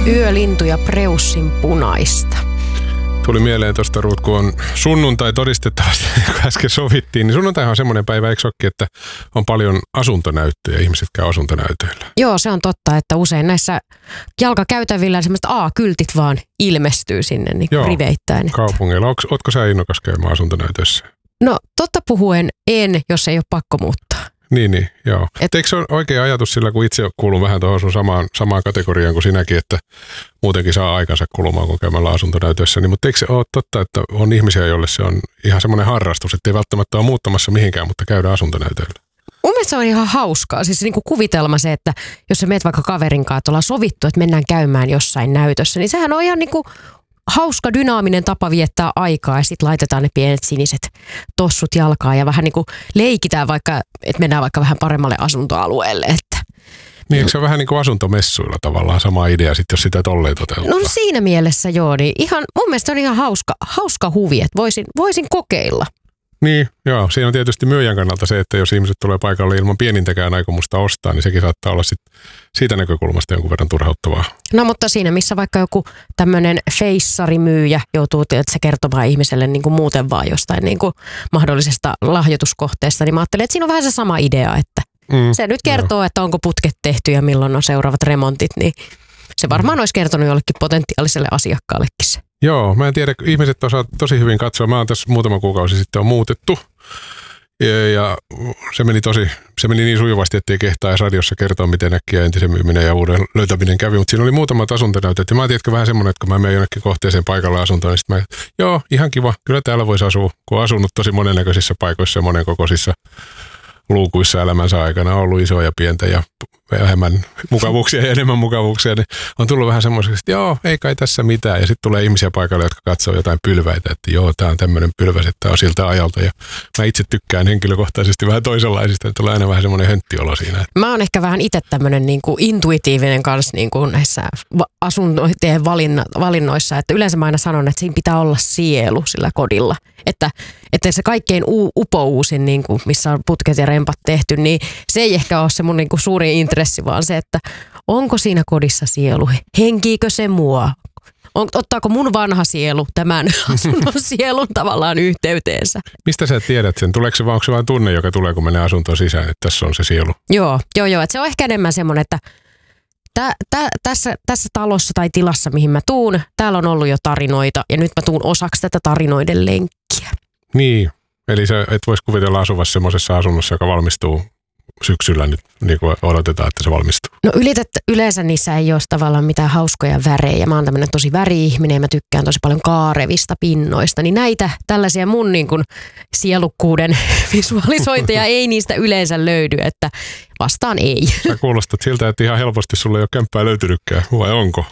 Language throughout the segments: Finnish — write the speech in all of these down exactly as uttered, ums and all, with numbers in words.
Yölintu ja Preussin punaista. Tuli mieleen tuosta, Ruut, kun on sunnuntai todistettavasti, kun äsken sovittiin, niin sunnuntai on semmoinen päivä, eikö olekin, että on paljon asuntonäyttöjä, ihmiset käy asuntonäytöillä. Joo, se on totta, että usein näissä jalkakäytävillä semmoista A-kyltit vaan ilmestyy sinne niin Joo, riveittäin. kaupungeilla. Onko, ootko sä innokas käymään asuntonäytöissä? No totta puhuen en, jos ei ole pakko muuttaa. Niin, niin, joo. Et, Eikö se ole oikea ajatus sillä, kun itse kuulun vähän tuohon sun samaan, samaan kategoriaan kuin sinäkin, että muutenkin saa aikansa kulumaan, kun käymällä asuntonäytössä. Niin, mutta eikö se ole totta, että on ihmisiä, joille se on ihan semmoinen harrastus, että ei välttämättä ole muuttamassa mihinkään, mutta käydään asuntonäytöillä? Mun mielestä se on ihan hauskaa. Siis niin kuin kuvitelma se, että jos sä meet vaikka kaverin kanssa, että ollaan sovittu, että mennään käymään jossain näytössä, niin sehän on ihan niin kuin hauska, dynaaminen tapa viettää aikaa ja sitten laitetaan ne pienet siniset tossut jalkaan ja vähän niin kuin leikitään vaikka, että mennään vaikka vähän paremmalle asuntoalueelle. Että. Niin, eikö se ole vähän niin kuin asuntomessuilla tavallaan sama idea sitten, jos sitä tolleen toteuttaa? No siinä mielessä joo, niin ihan, mun mielestä on ihan hauska, hauska huvi, että voisin, voisin kokeilla. Niin, joo. Siinä on tietysti myyjän kannalta se, että jos ihmiset tulee paikalle ilman pienintäkään aikomusta ostaa, niin sekin saattaa olla sit siitä näkökulmasta jonkun verran turhauttavaa. No mutta siinä, missä vaikka joku tämmöinen feissarimyyjä joutuu se kertomaan ihmiselle niin kuin muuten vaan jostain niin kuin mahdollisesta lahjoituskohteesta, niin mä ajattelin, että siinä on vähän se sama idea, että mm, se nyt kertoo, joo. että onko putket tehty ja milloin on seuraavat remontit, niin se varmaan mm. olisi kertonut jollekin potentiaaliselle asiakkaallekin se. Joo, mä en tiedä, ihmiset osaa tosi hyvin katsoa. Mä oon tässä muutama kuukausi sitten on muutettu ja, ja se meni tosi, se meni niin sujuvasti, ettei kehtaa edes radiossa kertoa, miten äkkiä entisen myyminen ja uuden löytäminen kävi. Mutta siinä oli muutamat asuntonäytöt ja mä tiedätkö vähän semmoinen, että kun mä menen jonnekin kohteeseen paikalla asuntoon, niin sitten mä, joo, ihan kiva, kyllä täällä voisi asua, kun on asunut tosi monennäköisissä paikoissa ja monenkokoisissa luukuissa elämänsä aikana, on ollut isoja ja pientä ja vähemmän mukavuuksia ja enemmän mukavuuksia, niin on tullut vähän semmoiseksi, että joo, ei kai tässä mitään. Ja sitten tulee ihmisiä paikalle, jotka katsoo jotain pylväitä, että joo, tämä on tämmöinen pylväs, että tämä on siltä ajalta. Ja mä itse tykkään henkilökohtaisesti vähän toisenlaisista, että tulee aina vähän semmoinen hönttiolo siinä. Mä oon ehkä vähän itse tämmöinen niin kuin intuitiivinen kanssa niin kuin näissä asuntojen valinnoissa, että yleensä mä aina sanon, että siinä pitää olla sielu sillä kodilla. Että, että se kaikkein u- upouusin, niin kuin, missä on putket ja rempat tehty, niin se ei ehkä ole se mun niin kuin suuri intressi, vaan se, että onko siinä kodissa sielu, henkiikö se mua, on, ottaako mun vanha sielu tämän asunnon sielun tavallaan yhteyteensä. Mistä sä tiedät sen? Tuleeko se vaan, onko se vain tunne, joka tulee, kun menee asuntoon sisään, että tässä on se sielu? Joo, joo, joo. Että se on ehkä enemmän semmoinen, että tä, tä, tässä, tässä talossa tai tilassa, mihin mä tuun, täällä on ollut jo tarinoita ja nyt mä tuun osaksi tätä tarinoiden lenkkiä. Niin, eli sä et vois kuvitella asuvassa semmoisessa asunnossa, joka valmistuu syksyllä nyt, niin kuin odotetaan, että se valmistuu. No ylitettä, yleensä niissä ei ole tavallaan mitään hauskoja värejä. Mä oon tämmönen tosi väri-ihminen ja mä tykkään tosi paljon kaarevista pinnoista. Niin näitä tällaisia mun niin kuin sielukkuuden visualisointeja ei niistä yleensä löydy, että vastaan ei. Sä kuulostat siltä, että ihan helposti sulle ei ole kämppää löytynytkään, vai onko?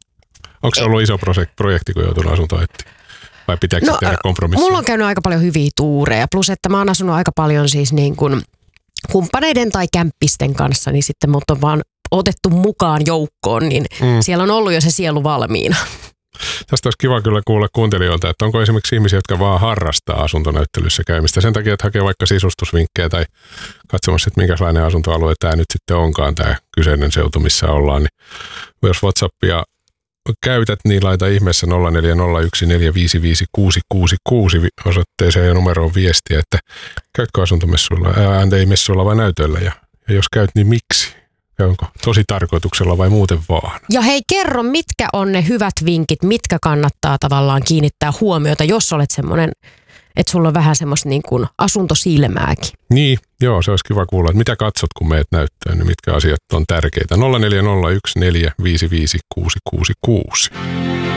Onko se ollut iso projekti, kun joutunut asuntoon etsiä? Vai pitääkö no, tehdä kompromissia? Mulla on käynyt aika paljon hyviä tuureja, plus että mä oon asunut aika paljon siis niin kuin kumppaneiden tai kämppisten kanssa, niin sitten mut on vaan otettu mukaan joukkoon, niin mm. siellä on ollut jo se sielu valmiina. Tästä olisi kiva kyllä kuulla kuuntelijoilta, että onko esimerkiksi ihmisiä, jotka vaan harrastaa asuntonäyttelyssä käymistä sen takia, että hakee vaikka sisustusvinkkejä tai katsomassa, että minkälainen asuntoalue tämä nyt sitten onkaan, tämä kyseinen seutu, missä ollaan. Niin jos WhatsAppia käytät, niin laita ihmeessä nolla neljä nolla yksi neljä viisi viisi kuusi kuusi kuusi osoitteeseen ja numeroon viestiä, että käytkö asuntomessuilla, ää, ei messuilla vai näytöillä ja, ja jos käyt, niin miksi? Onko tosi tarkoituksella vai muuten vaan? Ja hei, kerro, mitkä on ne hyvät vinkit, mitkä kannattaa tavallaan kiinnittää huomiota, jos olet semmoinen, että sulla on vähän semmoista niin kuin asuntosilmääkin. Niin, joo, se olisi kiva kuulla, että mitä katsot, kun meet näyttöön, niin mitkä asiat on tärkeitä. nolla neljä nolla yksi neljä viisi viisi kuusi kuusi kuusi.